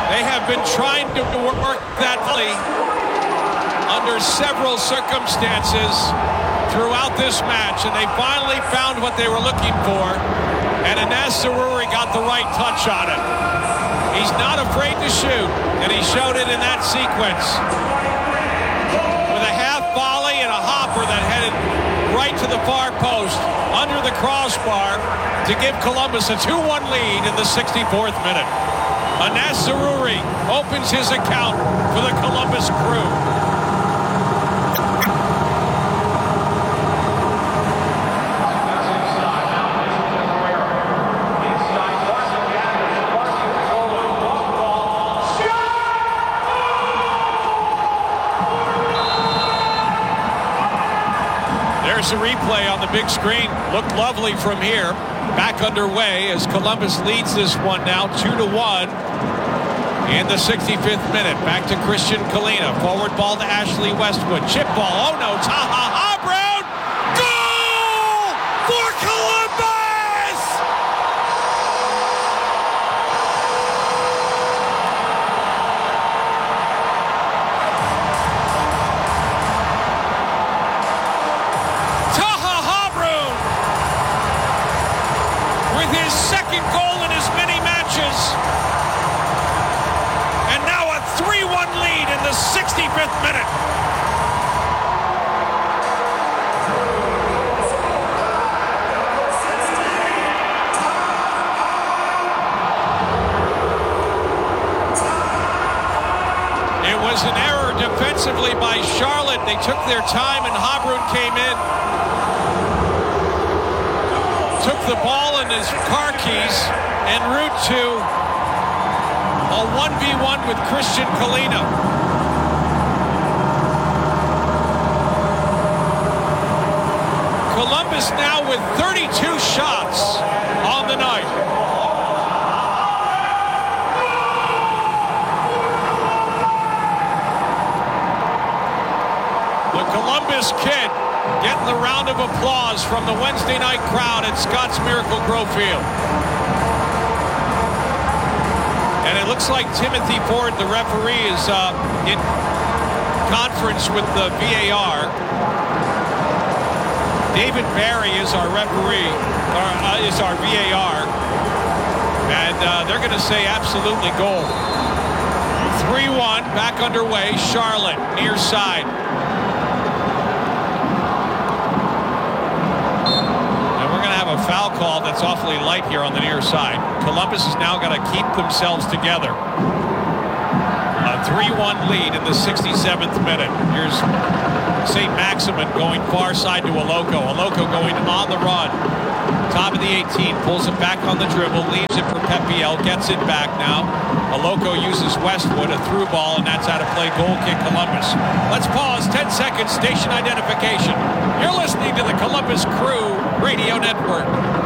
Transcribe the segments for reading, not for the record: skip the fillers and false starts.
They have been trying to work that volley under several circumstances throughout this match, and they finally found what they were looking for, and Anas Zaroury got the right touch on it. He's not afraid to shoot, and he showed it in that sequence with a half volley and a hopper that headed right to the far post under the crossbar to give Columbus a 2-1 lead in the 64th minute. Anas Zaroury opens his account for the Columbus Crew. There's a replay on the big screen. Looked lovely from here. Back underway as Columbus leads this one now 2-1 in the 65th minute. Back to Christian Kalina. Forward ball to Ashley Westwood. Chip ball. Oh no. Taha Habrown. Goal for Columbus! Taha Habrown with his second goal in as many matches. And now a 3-1 lead in the 65th minute. It was an error defensively by Charlotte. They took their time and Habrown came in. Took the ball in his car keys en route to a 1v1 with Christian Kalina. Columbus now with 32 shots on the night. The Columbus Kid getting the round of applause from the Wednesday night crowd at Scotts Miracle-Gro Field. And it looks like Timothy Ford, the referee, is in conference with the VAR. David Barry is our referee, is our VAR. And they're going to say absolutely goal. 3-1, back underway. Charlotte, near side. A foul call that's awfully light here on the near side. Columbus has now got to keep themselves together. A 3-1 lead in the 67th minute. Here's St. Maximin going far side to Aloko. Aloko going on the run. Top of the 18, pulls it back on the dribble, leaves it for Pepiel, gets it back now. Aloko uses Westwood, a through ball, and that's out of play. Goal kick Columbus. Let's pause, 10 seconds, station identification. You're listening to the Columbus Crew Radio Network.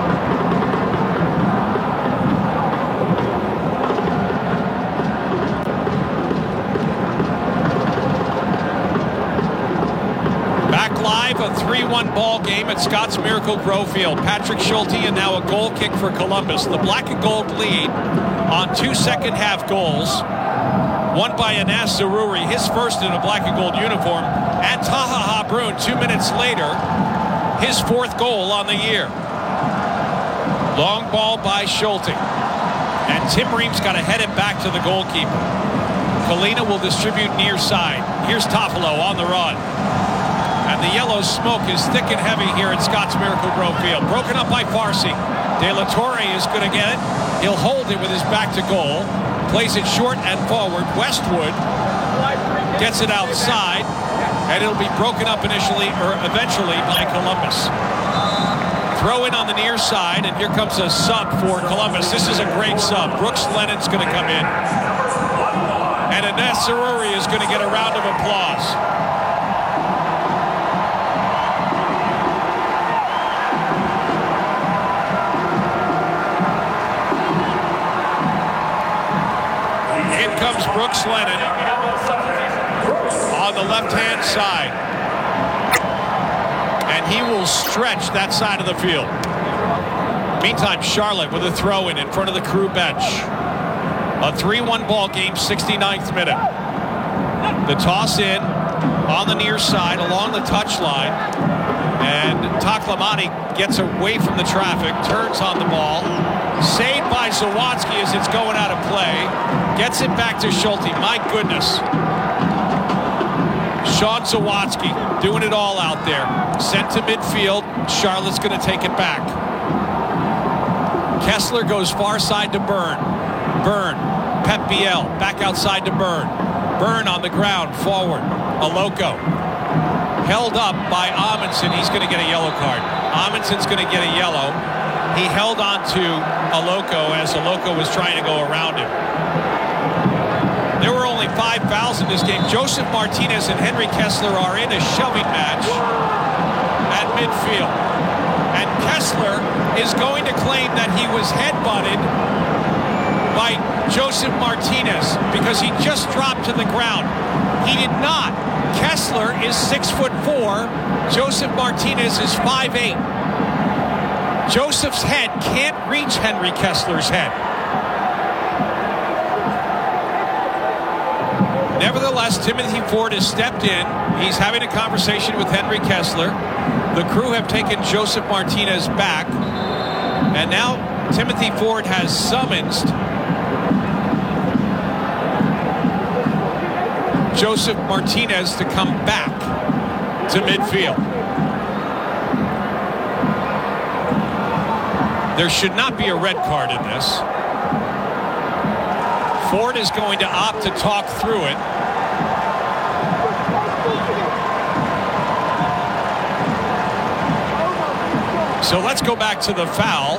Live, a 3-1 ball game at Scotts Miracle-Gro Field. Patrick Schulte and now a goal kick for Columbus. The black and gold lead on 2 second-half goals. One by Anas Zaroury, his first in a black and gold uniform. And Taha Habrown, 2 minutes later, his fourth goal on the year. Long ball by Schulte. And Tim Ream's got to head it back to the goalkeeper. Kalina will distribute near side. Here's Toffolo on the run. And the yellow smoke is thick and heavy here at Scotts Miracle-Gro Field. Broken up by Farsi. De La Torre is going to get it. He'll hold it with his back to goal. Plays it short and forward. Westwood gets it outside. And it'll be broken up initially, or eventually, by Columbus. Throw in on the near side, and here comes a sub for Columbus. This is a great sub. Brooks Lennon's going to come in. And Anas Zaroury is going to get a round of applause. Comes Brooks Lennon on the left-hand side. And he will stretch that side of the field. Meantime, Charlotte with a throw-in front of the Crew bench. A 3-1 ball game, 69th minute. The toss in on the near side along the touchline. And Taklamani gets away from the traffic, turns on the ball. Saved by Zawadzki as it's going out of play. Gets it back to Schulte. My goodness. Sean Zawadzki doing it all out there. Sent to midfield. Charlotte's going to take it back. Kessler goes far side to Byrne. Byrne. Pep Biel back outside to Byrne. Byrne on the ground forward. Aloko. Held up by Amundsen. He's going to get a yellow card. Amundsen's going to get a yellow. He held on to Aloko as Aloko was trying to go around him. There were only 5 fouls in this game. Joseph Martinez and Henry Kessler are in a shoving match at midfield. And Kessler is going to claim that he was headbutted by Joseph Martinez because he just dropped to the ground. He did not. Kessler is 6'4". Joseph Martinez is 5'8". Joseph's head can't reach Henry Kessler's head. Nevertheless, Timothy Ford has stepped in. He's having a conversation with Henry Kessler. The crew have taken Joseph Martinez back. And now Timothy Ford has summoned Joseph Martinez to come back to midfield. There should not be a red card in this. Ford is going to opt to talk through it. So let's go back to the foul.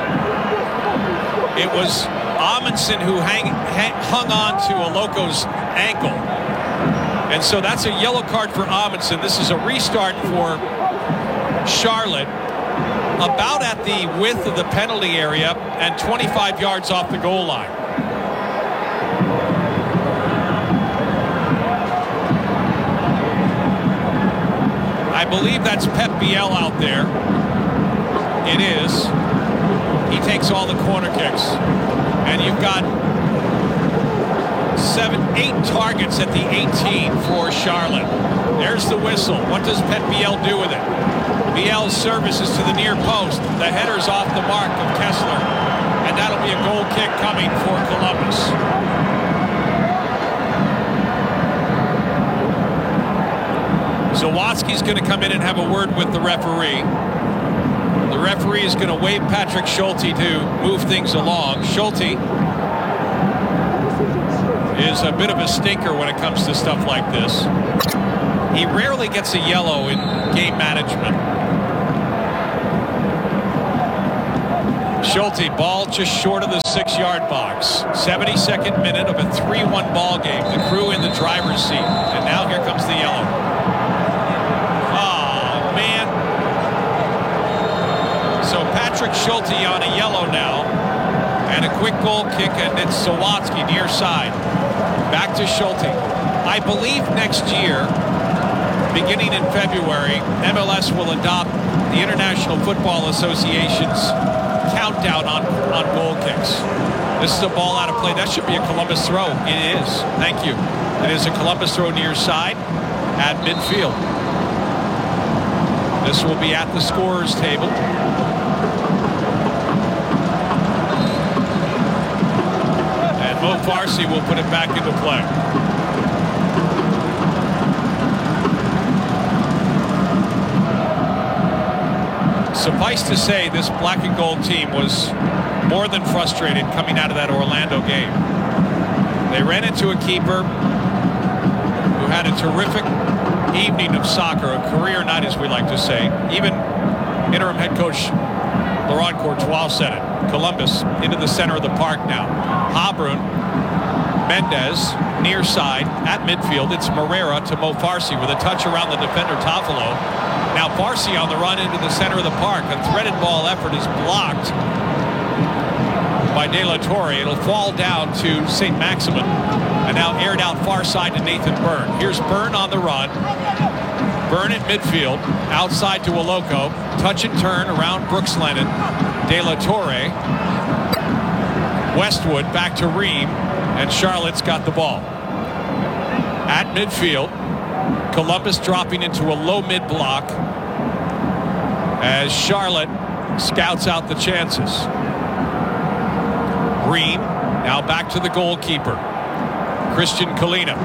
It was Amundsen who hung on to Aloko's ankle. And so that's a yellow card for Amundsen. This is a restart for Charlotte. About at the width of the penalty area and 25 yards off the goal line. I believe that's Pep Biel out there. It is. He takes all the corner kicks. And you've got 8 targets at the 18 for Charlotte. There's the whistle. What does Pep Biel do with it? Biel's service is to the near post. The header's off the mark of Kessler. And that'll be a goal kick coming for Columbus. Zawadzki's going to come in and have a word with the referee. The referee is going to wave Patrick Schulte to move things along. Schulte is a bit of a stinker when it comes to stuff like this. He rarely gets a yellow in game management. Schulte, ball just short of the 6-yard box. 72nd minute of a 3-1 ball game. The crew in the driver's seat. And now here comes the yellow. Oh, man. So Patrick Schulte on a yellow now. And a quick goal kick, and it's Zawadzki near side. Back to Schulte. I believe next year, beginning in February, MLS will adopt the International Football Association's countdown on goal kicks. This is a ball out of play. That should be a Columbus throw. It is. Thank you. It is a Columbus throw near side at midfield. This will be at the scorer's table. And Mo Farsi will put it back into play. Suffice to say, this black and gold team was more than frustrated coming out of that Orlando game. They ran into a keeper who had a terrific evening of soccer, a career night, as we like to say. Even interim head coach Laurent Courtois said it. Columbus into the center of the park now. Habrun, Mendez, near side at midfield. It's Moreira to Mo Farsi with a touch around the defender Toffolo. Now Farsi on the run into the center of the park. A threaded ball effort is blocked by De La Torre. It'll fall down to St. Maximin. And now aired out far side to Nathan Byrne. Here's Byrne on the run. Byrne at midfield. Outside to Aloko. Touch and turn around Brooks Lennon. De La Torre. Westwood back to Ream, and Charlotte's got the ball. At midfield, Columbus dropping into a low mid block as Charlotte scouts out the chances. Ream now back to the goalkeeper, Christian Kalina.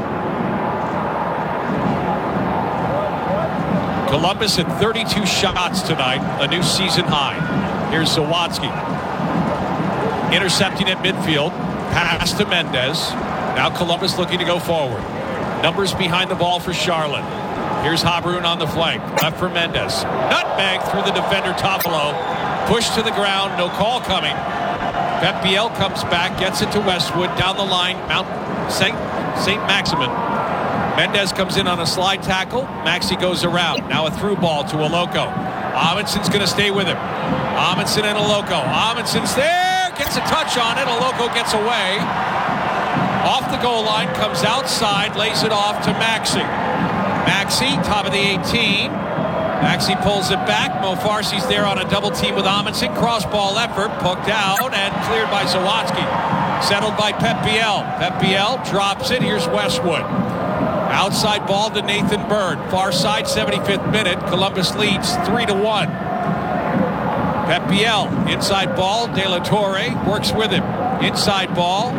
Columbus had 32 shots tonight, a new season high. Here's Zawatsky. Intercepting at midfield, pass to Mendez. Now Columbus looking to go forward. Numbers behind the ball for Charlotte. Here's Habrun on the flank. Left for Mendez. Nutmeg through the defender Toffolo. Push to the ground. No call coming. Pep Biel comes back. Gets it to Westwood. Down the line. Mount St. Maximin. Mendez comes in on a slide tackle. Maxi goes around. Now a through ball to Oloko. Amundsen's going to stay with him. Amundsen and Oloko. Amundsen's there. Gets a touch on it. Oloko gets away. Off the goal line, comes outside, lays it off to Maxi. Maxi, top of the 18. Maxi pulls it back. Mo Farsi's there on a double team with Amundsen. Cross ball effort, poked out and cleared by Zawatsky. Settled by Pep Biel. Pep Biel drops it. Here's Westwood. Outside ball to Nathan Bird. Far side, 75th minute. Columbus leads 3-1. Pep Biel, inside ball. De La Torre works with him. Inside ball.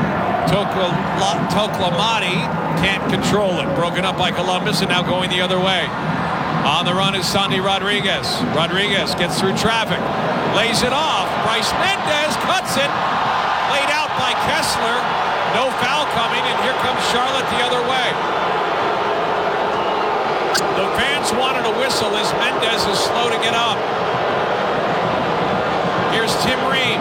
Toklamati can't control it. Broken up by Columbus and now going the other way. On the run is Sandy Rodriguez. Rodriguez gets through traffic. Lays it off. Bryce Mendez cuts it. Laid out by Kessler. No foul coming, and here comes Charlotte the other way. The fans wanted a whistle as Mendez is slow to get up. Here's Tim Ream.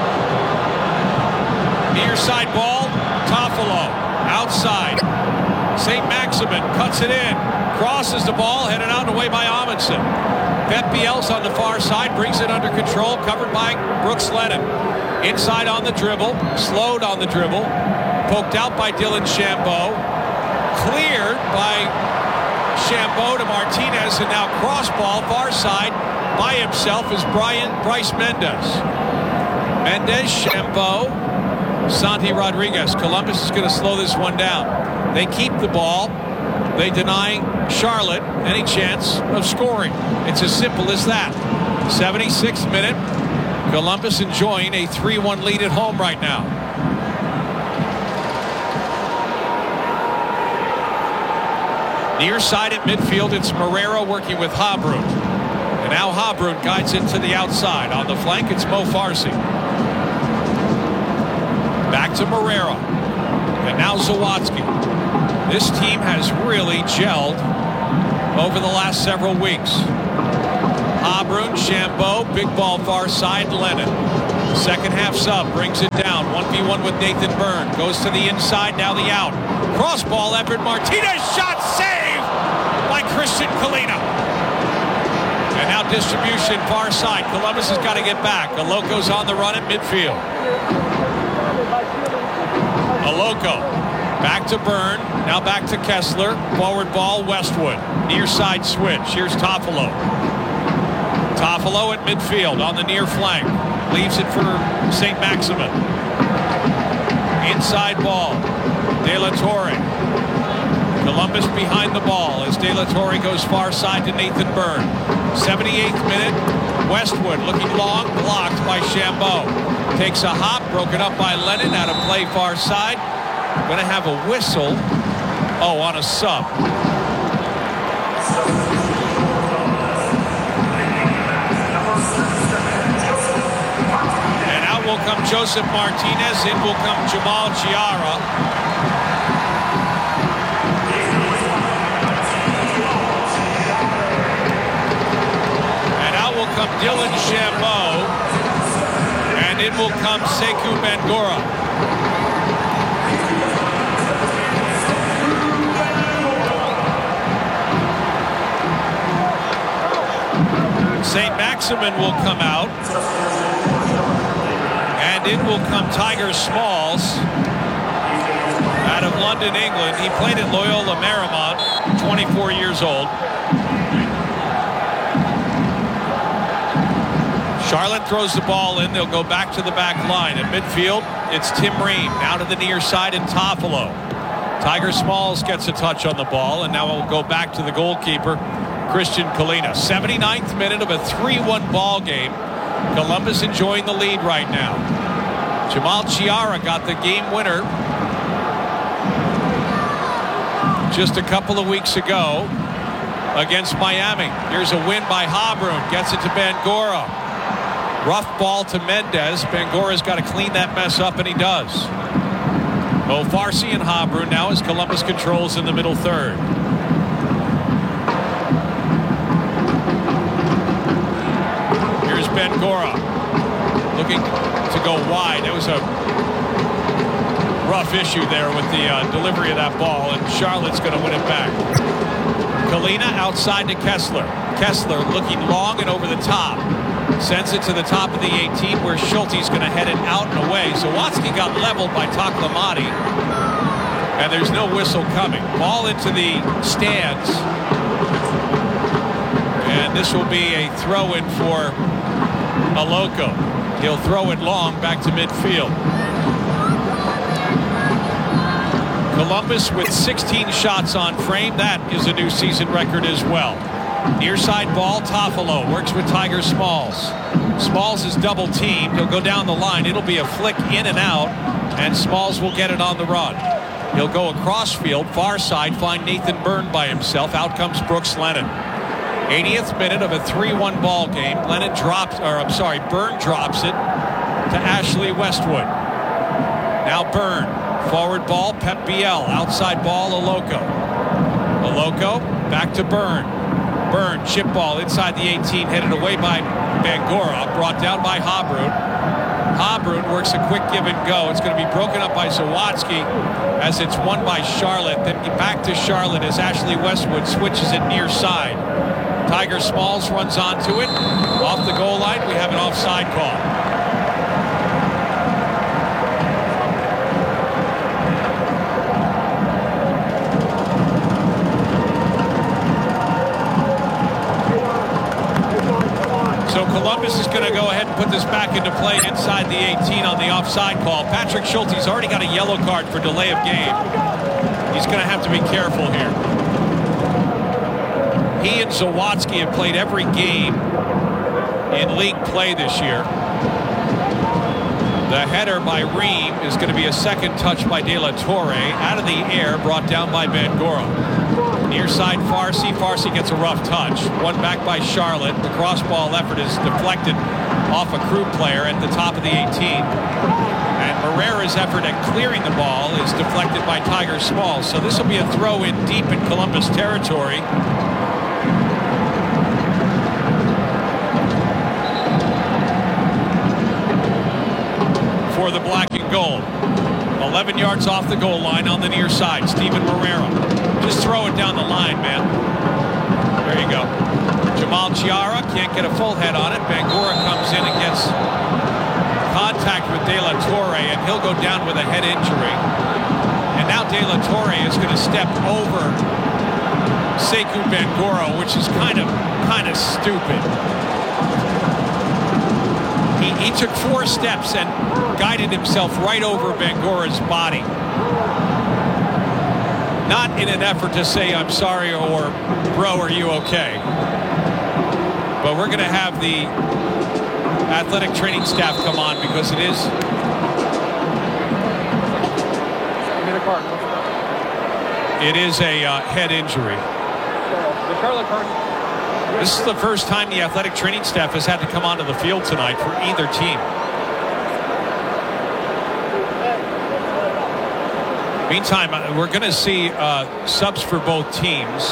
Near side ball, Toffolo, outside. St. Maximin cuts it in, crosses the ball, headed out and away by Amundsen. Pep Biel's on the far side, brings it under control, covered by Brooks Lennon. Inside on the dribble, slowed on the dribble, poked out by Dylan Chambeau, cleared by Chambeau to Martinez, and now cross ball, far side, by himself is Bryce Mendez. Mendez, Chambeau, Santi Rodriguez. Columbus is going to slow this one down. They keep the ball. They deny Charlotte any chance of scoring. It's as simple as that. 76th minute. Columbus enjoying a 3-1 lead at home right now. Near side at midfield, it's Marrero working with Habrun. And now Habrun guides it to the outside. On the flank, it's Mo Farsi. Back to Marrero. And now Zawatsky. This team has really gelled over the last several weeks. Habrun, Chambeau, big ball far side, Lennon. Second half sub, brings it down. 1v1 with Nathan Byrne. Goes to the inside, now the out. Cross ball effort, Martinez, shot saved by Christian Kalina. And now distribution far side. Columbus has got to get back. Oloko's on the run at midfield. Oloko back to Byrne, now back to Kessler. Forward ball, Westwood. Near side switch. Here's Toffolo. Toffolo at midfield on the near flank. Leaves it for St. Maximin. Inside ball. De La Torre. Columbus behind the ball as De La Torre goes far side to Nathan Byrne. 78th minute. Westwood looking long, blocked by Chambeau. Takes a hop, broken up by Lennon, out of play far side. Going to have a whistle. Oh, on a sub. And out will come Joseph Martinez. In will come Jamal Chiara. And out will come Dylan Chambeau. And in will come Sekou Bangura. St. Maximin will come out. And in will come Tiger Smalls out of London, England. He played at Loyola Marymount, 24 years old. Charlotte throws the ball in. They'll go back to the back line. At midfield, it's Tim Ream. Now to the near side in Toffolo. Tiger Smalls gets a touch on the ball, and now we'll go back to the goalkeeper, Christian Kalina. 79th minute of a 3-1 ball game. Columbus enjoying the lead right now. Jamal Chiara got the game winner just a couple of weeks ago against Miami. Here's a win by Habrun. Gets it to Bangura. Rough ball to Mendez. Bangura's got to clean that mess up, and he does. Farsi and Habrun now as Columbus controls in the middle third. Here's Bangura looking to go wide. It was a rough issue there with the delivery of that ball, and Charlotte's going to win it back. Kalina outside to Kessler. Kessler looking long and over the top. Sends it to the top of the 18 where Schulte's going to head it out and away. Zawatsky got leveled by Taklamati, and there's no whistle coming. Ball into the stands, and this will be a throw-in for Aloko. He'll throw it long back to midfield. Columbus with 16 shots on frame. That is a new season record as well. Near side ball, Toffolo works with Tiger Smalls. Smalls is double teamed. He'll go down the line. It'll be a flick in and out, and Smalls will get it on the run. He'll go across field, far side, find Nathan Byrne by himself. Out comes Brooks Lennon. 80th minute of a 3-1 ball game. Byrne drops it to Ashley Westwood. Now Byrne. Forward ball, Pep Biel. Outside ball, Aloko. Aloko, back to Byrne. Byrne, chip ball inside the 18, headed away by Bangura, brought down by Habrun. Habrun works a quick give and go. It's going to be broken up by Zawatsky as it's won by Charlotte. Then back to Charlotte as Ashley Westwood switches it near side. Tiger Smalls runs onto it. Off the goal line, we have an offside call. Columbus is going to go ahead and put this back into play inside the 18 on the offside call. Patrick Schulte's already got a yellow card for delay of game. He's going to have to be careful here. He and Zawatsky have played every game in league play this year. The header by Ream is going to be a second touch by De La Torre. Out of the air, brought down by Bangura. Near side Farsi. Farsi gets a rough touch. One back by Charlotte. The cross ball effort is deflected off a Crew player at the top of the 18. And Morera's effort at clearing the ball is deflected by Tiger Smalls. So this will be a throw in deep in Columbus territory. For the black and gold. 11 yards off the goal line on the near side. Steven Morera. Just throw it down the line, man. There you go. Jamal Chiara can't get a full head on it. Bangura comes in and gets contact with De La Torre, and he'll go down with a head injury. And now De La Torre is going to step over Sekou Bangura, which is kind of stupid. He took 4 steps and guided himself right over Bangura's body. Not in an effort to say I'm sorry or bro, are you okay? But we're going to have the athletic training staff come on because it is a head injury. This is the first time the athletic training staff has had to come onto the field tonight for either team. Meantime, we're going to see subs for both teams.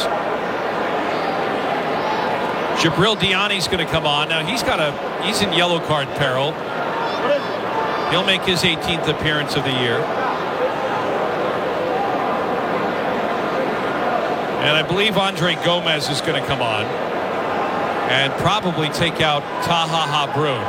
Jabril Diani's going to come on. Now he's in yellow card peril. He'll make his 18th appearance of the year. And I believe Andre Gomez is going to come on and probably take out Taha Habrun.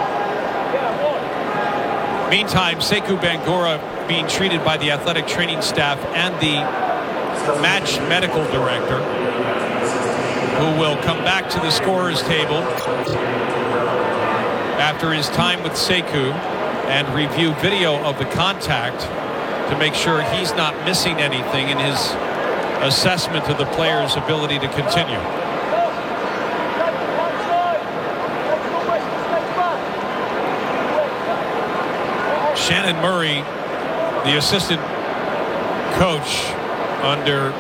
Meantime, Sekou Bangura being treated by the athletic training staff and the match medical director, who will come back to the scorer's table after his time with Sekou and review video of the contact to make sure he's not missing anything in his assessment of the player's ability to continue. Shannon Murray, the assistant coach under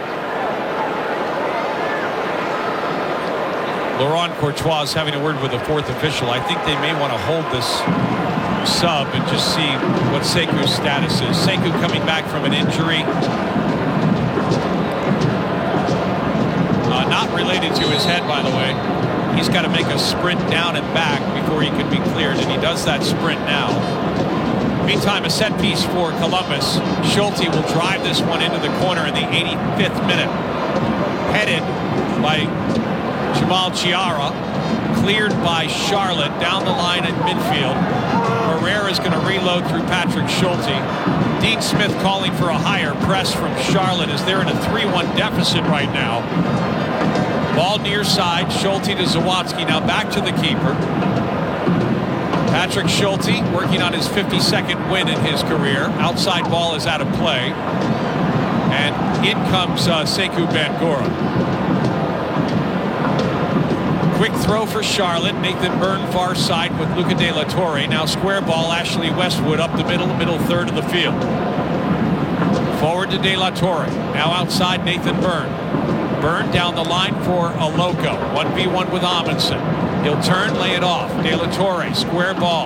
Laurent Courtois, is having a word with the fourth official. I think they may want to hold this sub and just see what Sekou's status is. Sekou coming back from an injury. Not related to his head, by the way. He's got to make a sprint down and back before he can be cleared, and he does that sprint now. Meantime, a set piece for Columbus. Schulte will drive this one into the corner in the 85th minute. Headed by Jamal Chiara, cleared by Charlotte down the line at midfield. Herrera is going to reload through Patrick Schulte. Dean Smith calling for a higher press from Charlotte as they're in a 3-1 deficit right now. Ball near side, Schulte to Zawadzki, now back to the keeper. Patrick Schulte working on his 52nd win in his career. Outside ball is out of play. And in comes Sekou Bangura. Quick throw for Charlotte. Nathan Byrne far side with Luca De La Torre. Now square ball, Ashley Westwood up the middle third of the field. Forward to De La Torre. Now outside Nathan Byrne. Byrne down the line for Aloko. 1v1 with Amundsen. He'll turn, lay it off. De La Torre, square ball.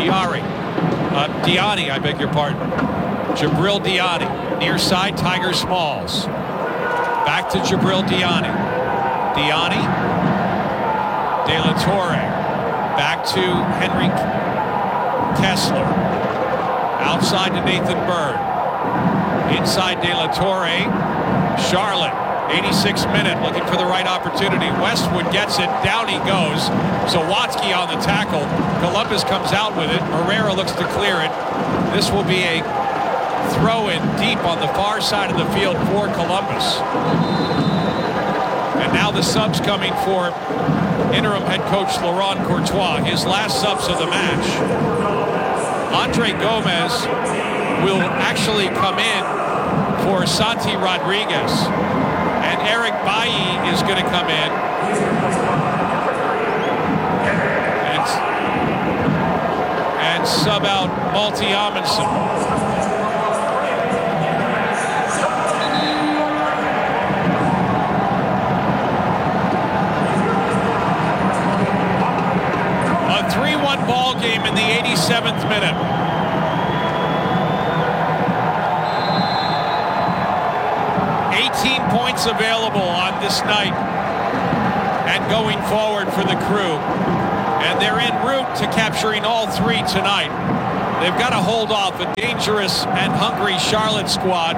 Diani, I beg your pardon. Jabril Diani. Near side, Tiger Smalls. Back to Jabril Diani. Diani. De La Torre. Back to Henry Kessler. Outside to Nathan Byrne. Inside De La Torre. Charlotte. 86th minute, looking for the right opportunity. Westwood gets it. Down he goes. Zawadzki on the tackle. Columbus comes out with it. Herrera looks to clear it. This will be a throw-in deep on the far side of the field for Columbus. And now the subs coming for interim head coach Laurent Courtois. His last subs of the match. Andre Gomez will actually come in for Santi Rodriguez. And Eric Bailly is going to come in. And sub out Malte Amundsen. A 3-1 ball game in the 87th minute. Points available on this night and going forward for the Crew, and they're en route to capturing all three tonight. They've got to hold off a dangerous and hungry Charlotte squad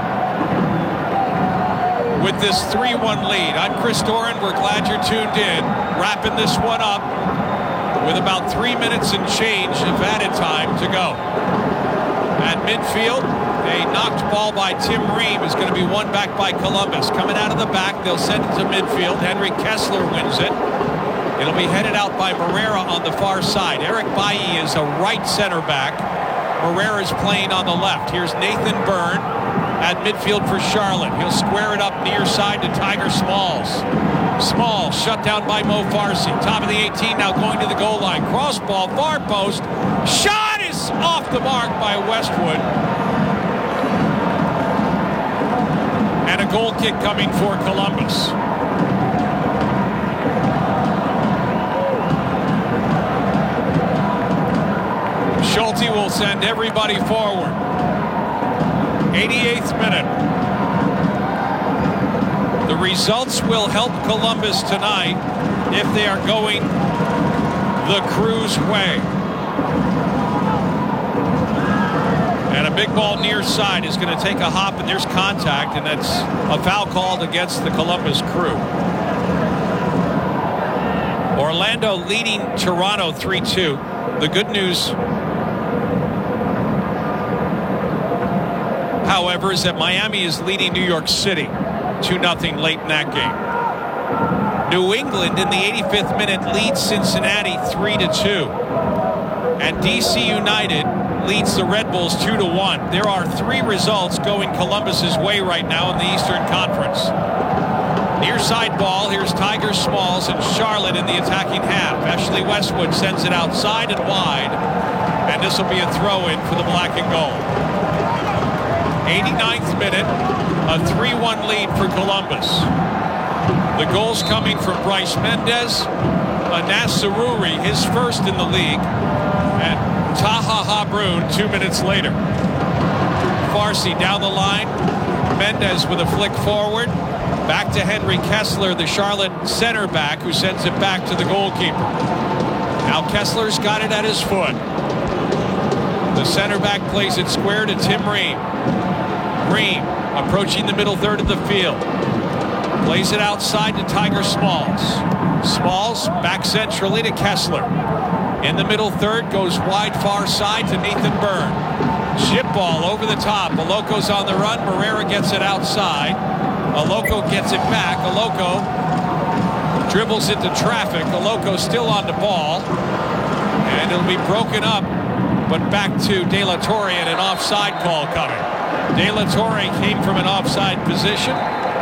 with this 3-1 lead. I'm Chris Doran. We're glad you're tuned in. Wrapping this one up with about 3 minutes and change of added time to go. At midfield, a knocked ball by Tim Ream is going to be won back by Columbus. Coming out of the back, they'll send it to midfield. Henry Kessler wins it. It'll be headed out by Moreira on the far side. Eric Bailly is a right center back. Moreira is playing on the left. Here's Nathan Byrne at midfield for Charlotte. He'll square it up near side to Tiger Smalls. Smalls shut down by Mo Farsi. Top of the 18 now going to the goal line. Cross ball, far post. Shot is off the mark by Westwood. And a goal kick coming for Columbus. Schulte will send everybody forward. 88th minute. The results will help Columbus tonight if they are going the Crew's way. And a big ball near side is going to take a hop, and there's contact, and that's a foul called against the Columbus Crew. Orlando leading Toronto 3-2. The good news, however, is that Miami is leading New York City 2-0 late in that game. New England in the 85th minute leads Cincinnati 3-2. And DC United leads the Red Bulls 2-1. There are 3 results going Columbus's way right now in the Eastern Conference. Near side ball, here's Tiger Smalls and Charlotte in the attacking half. Ashley Westwood sends it outside and wide, and this will be a throw-in for the black and gold. 89th minute, a 3-1 lead for Columbus. The goals coming from Bryce Mendez, Anas Saruri, his first in the league, and Taha Habrun 2 minutes later. Farsi down the line, Mendez with a flick forward. Back to Henry Kessler, the Charlotte center back, who sends it back to the goalkeeper. Now Kessler's got it at his foot. The center back plays it square to Tim Ream. Ream approaching the middle third of the field. Plays it outside to Tiger Smalls. Smalls back centrally to Kessler. In the middle third, goes wide far side to Nathan Byrne. Chip ball over the top. Aloko's on the run. Moreira gets it outside. Aloko gets it back. Aloko dribbles into traffic. Aloko still on the ball. And it'll be broken up, but back to De La Torre and an offside call coming. De La Torre came from an offside position.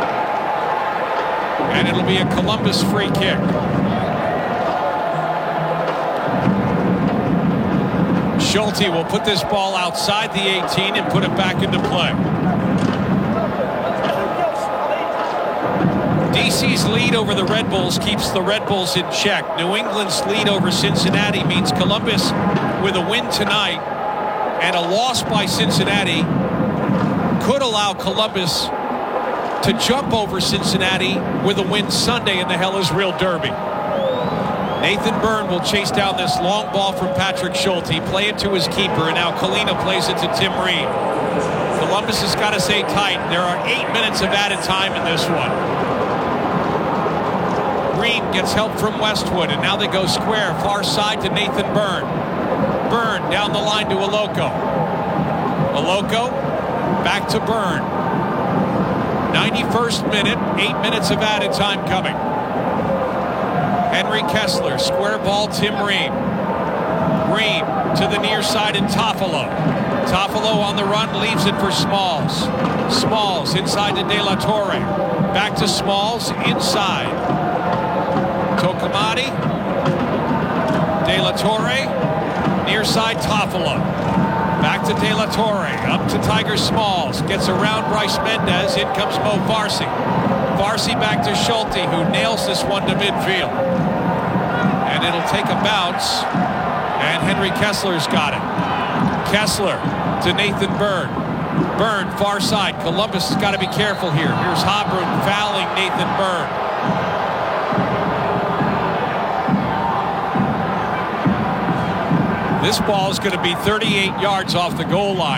And it'll be a Columbus free kick. Schulte will put this ball outside the 18 and put it back into play. DC's lead over the Red Bulls keeps the Red Bulls in check. New England's lead over Cincinnati means Columbus, with a win tonight and a loss by Cincinnati, could allow Columbus to jump over Cincinnati with a win Sunday in the Hell Is Real Derby. Nathan Byrne will chase down this long ball from Patrick Schulte, play it to his keeper, and now Kalina plays it to Tim Ream. Columbus has got to stay tight. There are 8 minutes of added time in this one. Ream gets help from Westwood, and now they go square, far side to Nathan Byrne. Byrne down the line to Aloko. Aloko back to Byrne. 91st minute, 8 minutes of added time coming. Henry Kessler, square ball, Tim Ream. Ream to the near side and Toffolo. Toffolo on the run, leaves it for Smalls. Smalls inside to De La Torre. Back to Smalls, inside. Tokamati. De La Torre. Near side, Toffolo. Back to De La Torre. Up to Tiger Smalls. Gets around Bryce Mendez. In comes Mo Farsi. Farsi back to Schulte, who nails this one to midfield. And it'll take a bounce. And Henry Kessler's got it. Kessler to Nathan Byrne. Byrne, far side. Columbus has got to be careful here. Here's Habrun fouling Nathan Byrne. This ball is going to be 38 yards off the goal line.